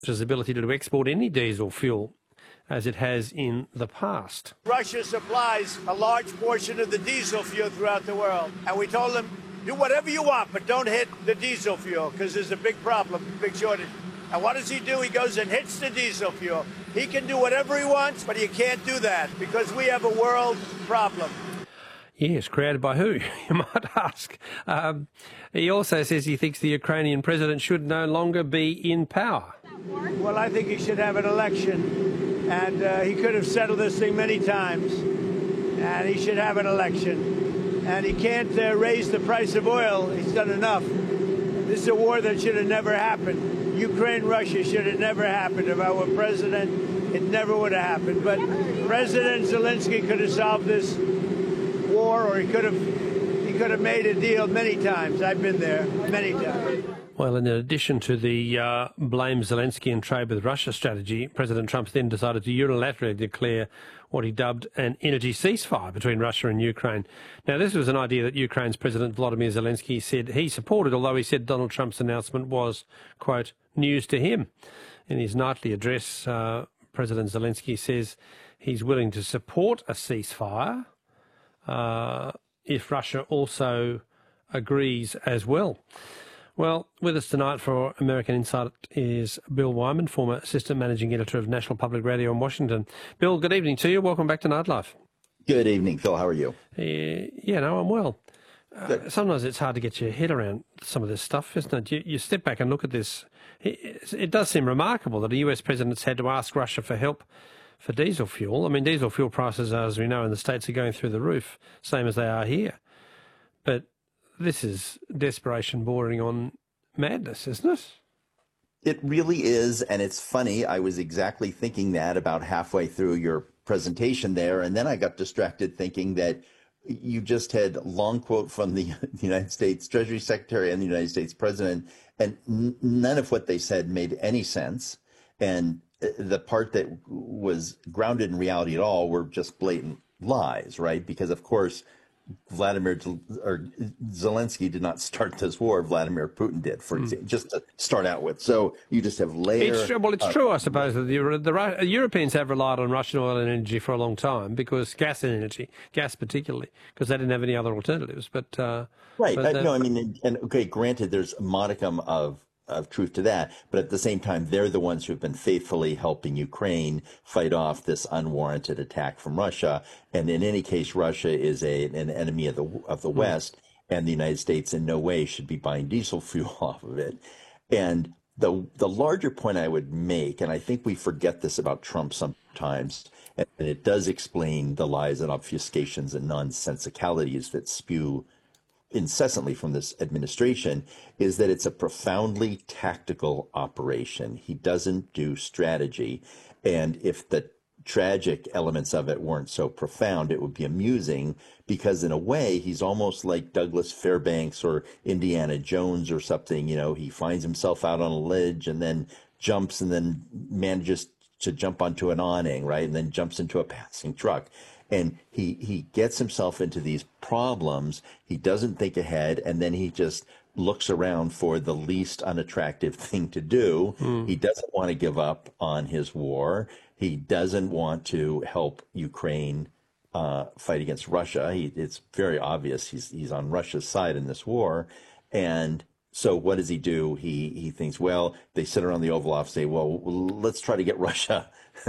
Russia's ability to export any diesel fuel as it has in the past. Russia supplies a large portion of the diesel fuel throughout the world. And we told them, do whatever you want, but don't hit the diesel fuel because there's a big problem, big shortage. And what does he do? He goes and hits the diesel fuel. He can do whatever he wants, but he can't do that because we have a world problem. Yes, created by who, you might ask. He also says he thinks the Ukrainian president should no longer be in power. Well, I think he should have an election, and he could have settled this thing many times, and he should have an election. And he can't raise the price of oil. He's done enough. This is a war that should have never happened. Ukraine-Russia should have never happened. If I were president, it never would have happened. But President Zelensky could have solved this war, or he could have made a deal many times. I've been there many times. Well, in addition to the blame Zelensky and trade with Russia strategy, President Trump then decided to unilaterally declare what he dubbed an energy ceasefire between Russia and Ukraine. Now, this was an idea that Ukraine's President Volodymyr Zelensky said he supported, although he said Donald Trump's announcement was, quote, news to him. In his nightly address, President Zelensky says he's willing to support a ceasefire if Russia also agrees as well. Well, with us tonight for American Insight is Bill Wyman, former Assistant Managing Editor of National Public Radio in Washington. Bill, good evening to you. Welcome back to Nightlife. Good evening, Phil. How are you? I'm well. Sometimes it's hard to get your head around some of this stuff, isn't it? You step back and look at this. It does seem remarkable that a US president's had to ask Russia for help for diesel fuel. I mean, diesel fuel prices, as we know, in the States are going through the roof, same as they are here. But this is desperation bordering on madness, isn't it? It really is, and it's funny. I was exactly thinking that about halfway through your presentation there, and then I got distracted thinking that you just had a long quote from the United States Treasury Secretary and the United States President, and none of what they said made any sense. And the part that was grounded in reality at all were just blatant lies, right? Because, of course, Zelensky did not start this war. Vladimir Putin did, for example, just to start out with. So you just have layers. It's true, I suppose, that the Europeans have relied on Russian oil and energy for a long time because gas particularly, because they didn't have any other alternatives. But right, okay, granted, there's a modicum of truth to that, but at the same time, they're the ones who've been faithfully helping Ukraine fight off this unwarranted attack from Russia. And in any case, Russia is an enemy of the West, and the United States in no way should be buying diesel fuel off of it. And the larger point I would make, and I think we forget this about Trump sometimes, and it does explain the lies and obfuscations and nonsensicalities that spew incessantly from this administration, is that it's a profoundly tactical operation. He doesn't do strategy. And if the tragic elements of it weren't so profound, it would be amusing, because in a way, he's almost like Douglas Fairbanks or Indiana Jones or something. You know, he finds himself out on a ledge and then jumps and then manages to jump onto an awning, right? And then jumps into a passing truck. And he gets himself into these problems. He doesn't think ahead, and then he just looks around for the least unattractive thing to do. He doesn't want to give up on his war. He doesn't want to help Ukraine fight against Russia. It's very obvious he's on Russia's side in this war. And so what does he do? He thinks, well, they sit around the Oval Office, say, well, let's try to get Russia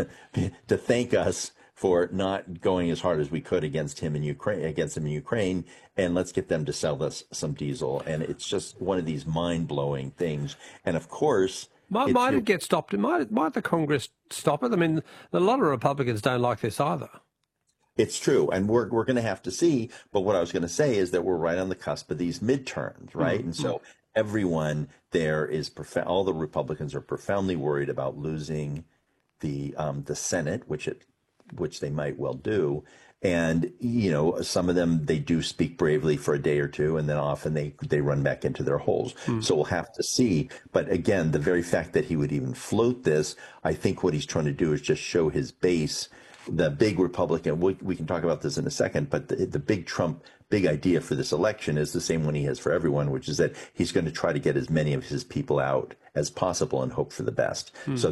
to thank us for not going as hard as we could against him in Ukraine, and let's get them to sell us some diesel. And it's just one of these mind-blowing things. And of course, might it get stopped? Might the Congress stop it? I mean, a lot of Republicans don't like this either. It's true, and we're going to have to see. But what I was going to say is that we're right on the cusp of these midterms, right? And so everyone there is all the Republicans are profoundly worried about losing the Senate, which they might well do. And, you know, some of them, they do speak bravely for a day or two, and then often they run back into their holes. So we'll have to see. But again, the very fact that he would even float this, I think what he's trying to do is just show his base the big Republican, we can talk about this in a second, but the big Trump, big idea for this election is the same one he has for everyone, which is that he's going to try to get as many of his people out as possible and hope for the best. So